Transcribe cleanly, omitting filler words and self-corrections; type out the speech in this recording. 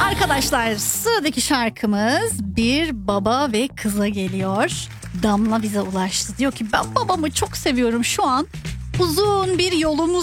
Arkadaşlar sıradaki şarkımız bir baba ve kıza geliyor. Damla bize ulaştı. Diyor ki ben babamı çok seviyorum şu an. Uzun bir yolumuz